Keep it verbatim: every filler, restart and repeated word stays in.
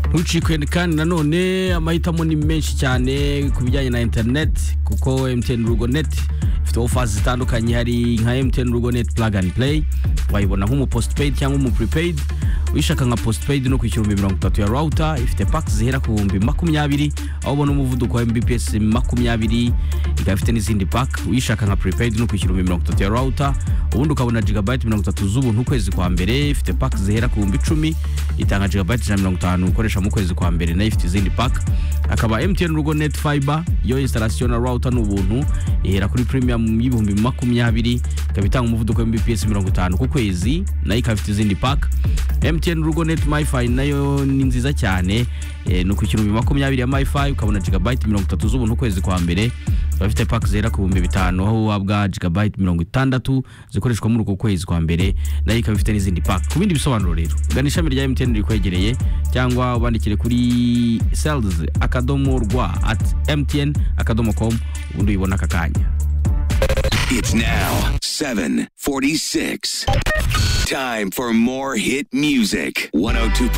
Ntucikwe kandi nanone amahitamo ni menshi cyane ku bijyanye na internet kuko M T N Rugo Net ifite offers zitandukanye. Hari nka M T N Rugo Net Plug and Play wayibona nk'umu postpaid cyangwa umu prepaid. Wishaka nka postpaid no kwishyura mirongo itatu ya router ifite packs zihera ku bihumbi makumyabiri aho ubona umuvuduko wa Mbps makumyabiri. Ikaba ifite n'izindi pack. Wishaka nka prepaid no kwishyura mirongo itatu ya router ubundi ukabona gigabyte mirongo itatu z'ubuntu kwezi kwa mbere. Ifite pack zihera ku bihumbi icumi itanga gigabyte mirongo itanu ukoresha mu kwezi kwa mbere nayo ifite izindi pack. Akaba M T N Rugo Net Fiber yo installation na router n'ubuntu ihera kuri premium y'ibihumbi makumyabiri ikaba itanga umuvuduko wa Mbps mirongo itanu ku kwezi nayo ikaba ifite izindi pack. M T N Rugo Net MiFi nayo ni nziza cyane e, no kwishyura makumyabiri ya MiFi ukabona gigabyte mirongo itatu z'ubuntu kwezi kwa mbere. Bafite pack zera ku bihumbi bitanu aho wabwa gigabyte mirongo itandatu zikoreshwa muri uko kwezi kwa mbere nayo ikaba ifite n'izindi pack. Ku bindi bisobanuro rero gana ishami rya M T N rikwegereye cyangwa ubandikire kuri sales akadomo rwa at m t n akadomo com ubundi ubona aka kanya. It's now seven forty-six. Time for more hit music. one oh two